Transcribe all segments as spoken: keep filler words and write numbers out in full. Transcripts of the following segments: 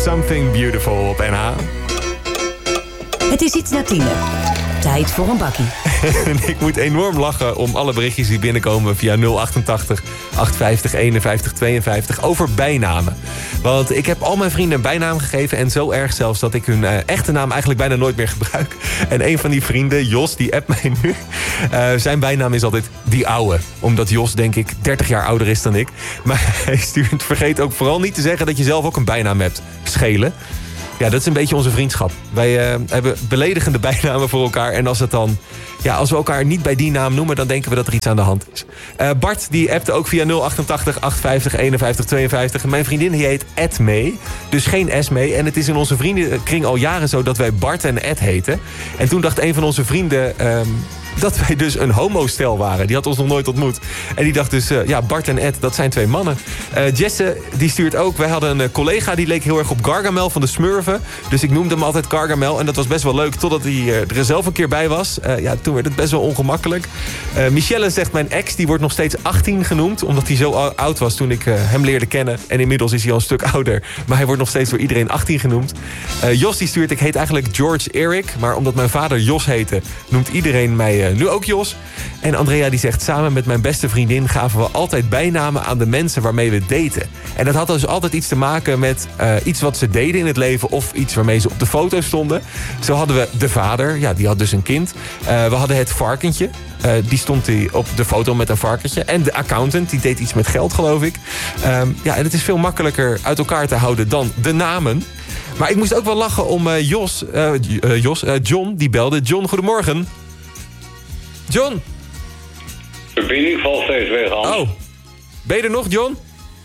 Something Beautiful op N H. Het is iets na tienen. Tijd voor een bakkie. En ik moet enorm lachen om alle berichtjes die binnenkomen via nul achtentachtig, achthonderdvijftig, eenenvijftig, tweeënvijftig over bijnamen. Want ik heb al mijn vrienden een bijnaam gegeven en zo erg zelfs dat ik hun uh, echte naam eigenlijk bijna nooit meer gebruik. En een van die vrienden, Jos, die appt mij nu. Uh, zijn bijnaam is altijd Die Ouwe. Omdat Jos, denk ik, dertig jaar ouder is dan ik. Maar hij stuurt, vergeet ook vooral niet te zeggen dat je zelf ook een bijnaam hebt. Schelen. Ja, dat is een beetje onze vriendschap. Wij uh, hebben beledigende bijnamen voor elkaar. En als het dan, ja, als we elkaar niet bij die naam noemen, dan denken we dat er iets aan de hand is. Uh, Bart, die appte ook via nul achtentachtig, achthonderdvijftig, eenenvijftig, tweeënvijftig. Mijn vriendin, die heet Edmee. Dus geen Esmee. En het is in onze vriendenkring al jaren zo dat wij Bart en Ed heten. En toen dacht een van onze vrienden Um, dat wij dus een homostel waren. Die had ons nog nooit ontmoet. En die dacht dus, uh, ja, Bart en Ed, dat zijn twee mannen. Uh, Jesse, die stuurt ook. Wij hadden een uh, collega die leek heel erg op Gargamel van de Smurfen. Dus ik noemde hem altijd Gargamel. En dat was best wel leuk, totdat hij uh, er zelf een keer bij was. Uh, ja, toen werd het best wel ongemakkelijk. Uh, Michelle zegt, mijn ex, die wordt nog steeds achttien genoemd. Omdat hij zo oud was toen ik uh, hem leerde kennen. En inmiddels is hij al een stuk ouder. Maar hij wordt nog steeds door iedereen achttien genoemd. Uh, Jos, die stuurt, ik heet eigenlijk George Eric. Maar omdat mijn vader Jos heette, noemt iedereen mij Uh, nu ook Jos. En Andrea die zegt, samen met mijn beste vriendin gaven we altijd bijnamen aan de mensen waarmee we daten. En dat had dus altijd iets te maken met uh, iets wat ze deden in het leven of iets waarmee ze op de foto stonden. Zo hadden we de vader, ja, die had dus een kind. Uh, we hadden het varkentje. Uh, die stond die op de foto met een varkentje. En de accountant, die deed iets met geld, geloof ik. Um, ja, en het is veel makkelijker uit elkaar te houden dan de namen. Maar ik moest ook wel lachen om uh, Jos, uh, uh, Jos uh, John, die belde. John, goedemorgen. John? De verbinding valt steeds weg, Hans. Oh. Ben je er nog, John?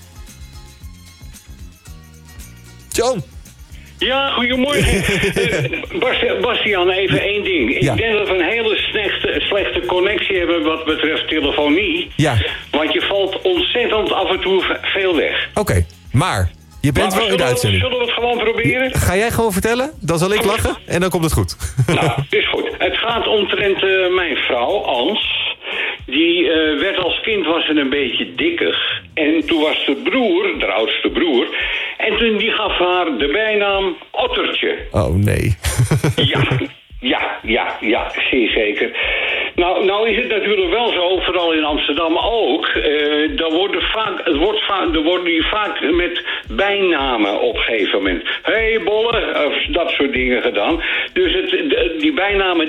John? Ja, goedemorgen. uh, Bast- Bastiaan, even één ding. Ik ja. denk dat we een hele slechte, slechte connectie hebben wat betreft telefonie. Ja. Want je valt ontzettend af en toe veel weg. Oké, okay, maar je bent maar wel in de uitzending. Zullen we het gewoon proberen? Ga jij gewoon vertellen? Dan zal ik lachen en dan komt het goed. Nou, is goed. Het gaat omtrent uh, mijn vrouw, Ans. Die uh, werd als kind was ze een beetje dikkig. En toen was de broer, de oudste broer. En toen die gaf haar de bijnaam Ottertje. Oh nee. Ja, ja, ja, ja, zeer zeker. Nou, nou is het natuurlijk wel zo, vooral in Amsterdam ook. Uh, dan worden vaak, het wordt vaak, er worden die vaak met bijnamen op een gegeven moment. Hé, hey, bolle, of dat soort dingen gedaan. Dus het, die bijnamen